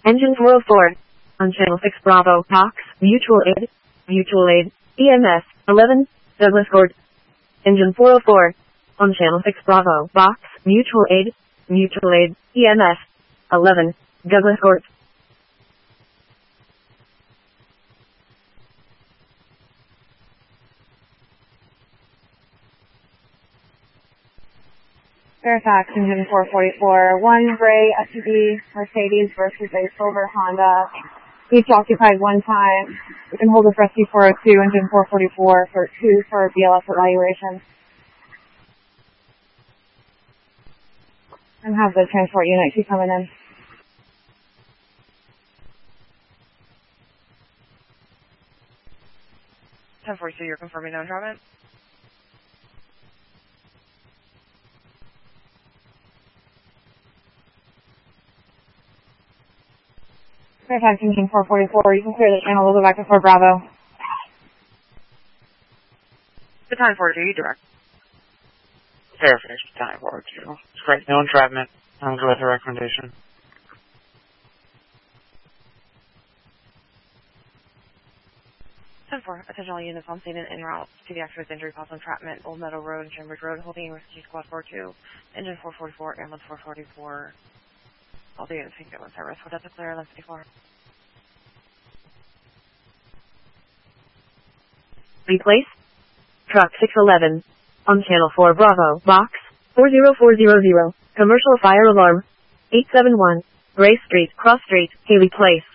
Engine 404. On Channel 6 Bravo, Box, Mutual Aid, EMS, 11, Douglas Court. Engine 404. On Channel 6 Bravo, Box, Mutual Aid, EMS, 11, Douglas Court. Fairfax, engine 444, one gray SUV Mercedes versus a silver Honda. Each occupied one time. You can hold this rescue 402, engine 444 for 2 for BLS evaluation. And have the transport unit keep coming in. So you're confirming no entrapment? Fairfax, engine 444, you can clear the channel. We'll go back to Fort Bravo. The time for duty direct. Fairfax, time for 2. It's great. No entrapment. I'm good with the recommendation. Attention all units on scene and en route to the accident injury cause entrapment, Old Meadow Road and Chambers Road, holding rescue squad 42, engine 444, ambulance 444. All the units can get with service. We're clear 1154. Replace. Truck 611. On Channel 4 Bravo, Box, 40400. Commercial fire alarm. 871. Gray Street, Cross Street, Haley Place.